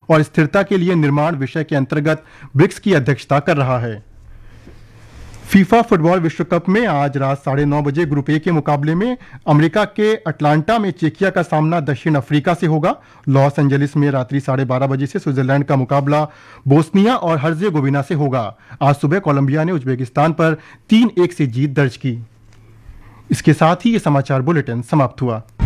और स्थिरता के लिए निर्माण विषय के अंतर्गत ब्रिक्स की अध्यक्षता कर रहा है। फीफा फुटबॉल विश्व कप में आज रात 9:30 बजे ग्रुप ए के मुकाबले में अमेरिका के अटलांटा में चेकिया का सामना दक्षिण अफ्रीका से होगा। लॉस एंजलिस में रात्रि 12:30 बजे से स्विट्जरलैंड का मुकाबला बोस्निया और हर्जेगोविना से होगा। आज सुबह कोलंबिया ने उज्बेकिस्तान पर 3-1 से जीत दर्ज की। इसके साथ ही ये समाचार बुलेटिन समाप्त हुआ।